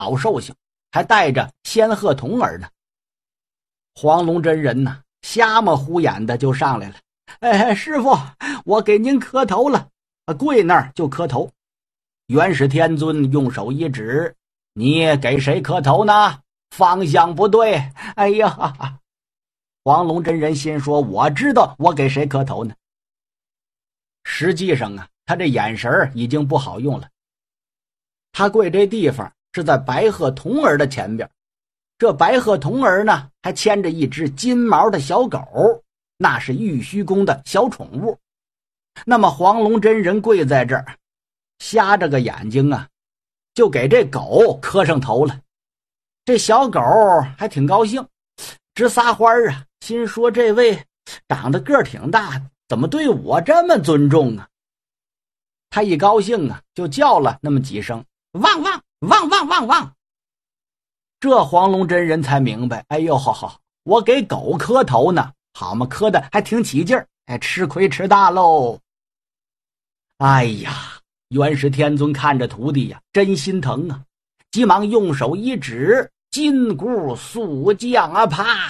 老寿星，还带着仙鹤童儿呢。黄龙真人呢，瞎么胡眼的就上来了。师傅，我给您磕头了。跪那儿就磕头。元始天尊用手一指，你给谁磕头呢？方向不对。哎呀，黄龙真人心说，我知道我给谁磕头呢。实际上啊，他这眼神已经不好用了。他跪这地方是在白鹤童儿的前边，这白鹤童儿呢，还牵着一只金毛的小狗，那是玉虚宫的小宠物。那么黄龙真人跪在这儿，瞎着个眼睛啊，就给这狗磕上头了。这小狗还挺高兴，直撒欢啊，心说这位长得个儿挺大，怎么对我这么尊重啊？他一高兴啊，就叫了那么几声汪汪汪汪汪汪。这黄龙真人才明白，哎呦，好，我给狗磕头呢，好嘛，磕的还挺起劲儿，吃亏吃大喽。哎呀，元始天尊看着徒弟呀，真心疼啊，急忙用手一指，金箍速降啊，啪！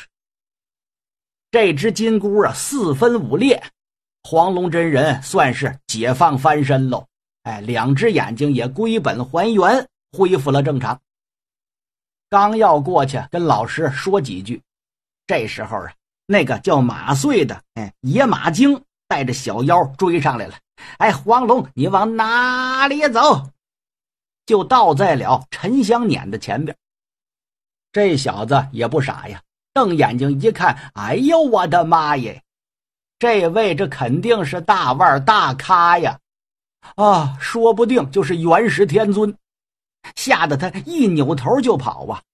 这只金箍啊，四分五裂，黄龙真人算是解放翻身喽。两只眼睛也归本还原，恢复了正常。刚要过去跟老师说几句，这时候啊，那个叫马穗的野马精带着小妖追上来了。黄龙，你往哪里走？就倒在了沉香辇的前边。这小子也不傻呀，瞪眼睛一看，哎呦我的妈耶，这位这肯定是大腕大咖呀，说不定就是元始天尊，吓得他一扭头就跑啊。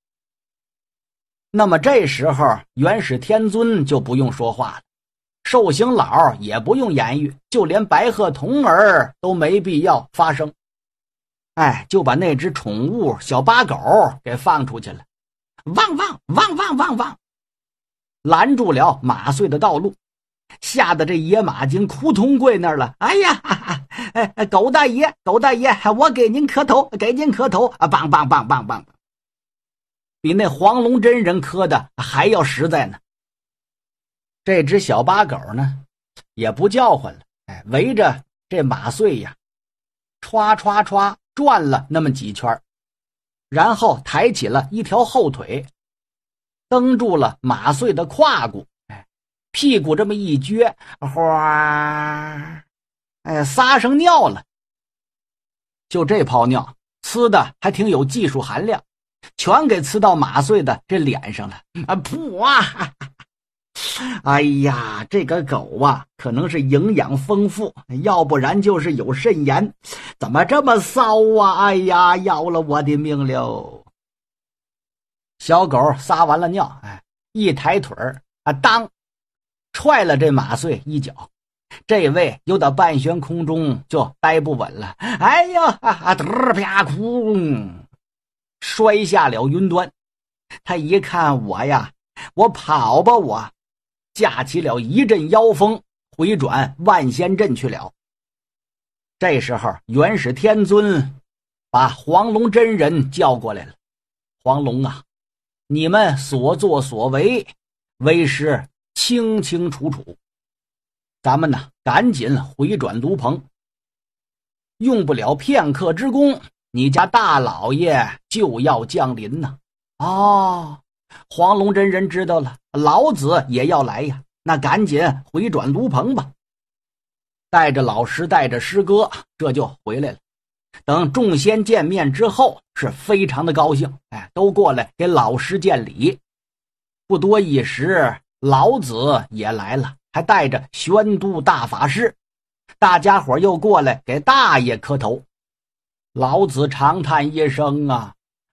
那么这时候元始天尊就不用说话了，寿星老也不用言语，就连白鹤童儿都没必要发声。就把那只宠物小八狗给放出去了，汪汪汪汪汪汪，拦住了马穗的道路，吓得这野马精扑通跪那儿了。哎呀，狗大爷，我给您磕头，棒棒棒棒棒，比那黄龙真人磕的还要实在呢。这只小八狗呢，也不叫唤了，围着这马穗呀，歘歘歘转了那么几圈，然后抬起了一条后腿，蹬住了马穗的胯骨，屁股这么一撅，哗，撒上尿了。就这泡尿，呲的还挺有技术含量，全给呲到马穗的这脸上了。噗啊！哎呀，这个狗啊，可能是营养丰富，要不然就是有肾炎，怎么这么骚啊？哎呀，要了我的命了！小狗撒完了尿，一抬腿当踹了这马穗一脚，这位又到半悬空中就待不稳了，哎呀，啪哭，摔下了云端。他一看我跑吧，我架起了一阵妖风，回转万仙阵去了。这时候元始天尊把黄龙真人叫过来了。黄龙啊，你们所作所为，为师清清楚楚，咱们呢赶紧回转炉棚，用不了片刻之功，你家大老爷就要降临呢。黄龙真人知道了，老子也要来呀，那赶紧回转炉棚吧。带着老师带着师哥这就回来了。等众仙见面之后是非常的高兴，都过来给老师见礼。不多一时，老子也来了，还带着玄都大法师，大家伙又过来给大爷磕头。老子长叹一声啊，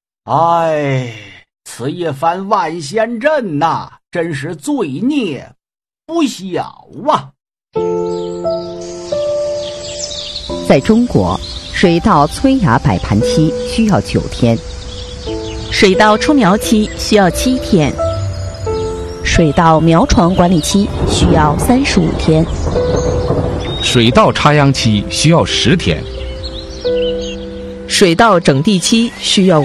此一番万仙阵呐，真是罪孽不小啊。 在中国，水稻催芽摆盘期需要9天， 水稻出苗期需要7天， 水稻苗床管理期需要35天， 水稻插秧期需要10天， 水稻整地期需要